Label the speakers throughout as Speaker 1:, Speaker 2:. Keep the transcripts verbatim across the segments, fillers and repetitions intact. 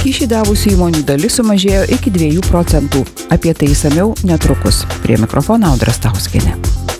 Speaker 1: Kyšį davusių įmonių dalis sumažėjo iki dviejų procentų. Apie tai išsamiau netrukus. Prie mikrofono Audra Stauskienė.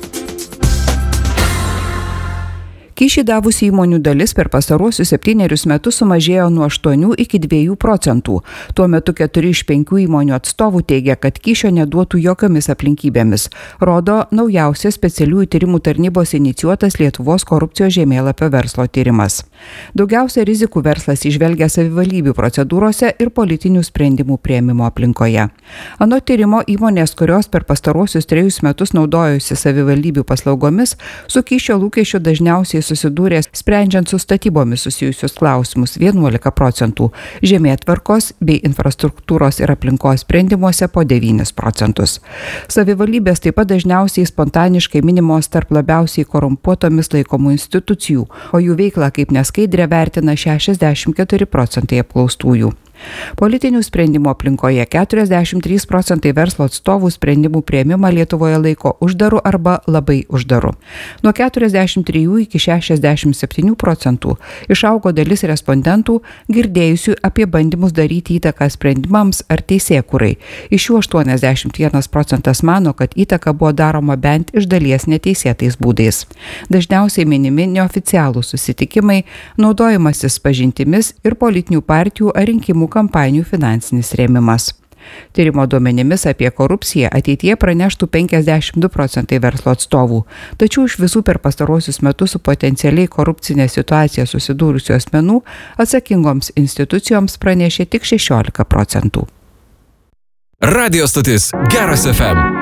Speaker 1: Kyšį davusių įmonių dalis per pastaruosius septynerius metus sumažėjo nuo aštuonių iki dviejų procentų. Tuo metu keturi iš penkių įmonių atstovų teigia, kad kyšio neduotų jokiomis aplinkybėmis. Rodo naujausias specialiųjų tyrimų tarnybos inicijuotas Lietuvos korupcijos žemėlapio verslo tyrimas. Daugiausia rizikų verslas įžvelgia savivaldybių procedūrose ir politinių sprendimų priėmimo aplinkoje. Anot tyrimo, įmonės, kurios per pastaruosius trejus metus naudojusi savivaldybių paslaugomis, su kyšio lūkesčiu dažniausiai susidūrė sprendžiant su statybomis susijusius klausimus vienuolika procentų, žemėtvarkos bei infrastruktūros ir aplinkos sprendimuose po devynis procentus. Savivaldybės taip pat dažniausiai spontaniškai minimos tarp labiausiai korumpuotomis laikomų institucijų, o jų veiklą kaip neskaidrę vertina šešiasdešimt keturi procentai apklaustųjų. Politinių sprendimų aplinkoje keturiasdešimt trys procentai verslo atstovų sprendimų priėmimą Lietuvoje laiko uždaru arba labai uždaru. Nuo keturiasdešimt trijų iki šešiasdešimt septynių procentų išaugo dalis respondentų girdėjusių apie bandymus daryti įtaką sprendimams ar teisėkūrai. Iš jų aštuoniasdešimt vienas procentas mano, kad įtaka buvo daroma bent iš dalies neteisėtais būdais. Dažniausiai minimi neoficialūs susitikimai, naudojimasis pažintimis ir politinių partijų ar rinkimų kampanijų finansinis rėmimas. Tyrimo duomenimis apie korupciją ateityje praneštų penkiasdešimt du procentai verslo atstovų, tačiau iš visų per pastaruosius metus su potencialiai korupcinė situacija susidūrusių asmenų atsakingoms institucijoms pranešė tik šešiolika procentų.
Speaker 2: Radio stotis Geras F M.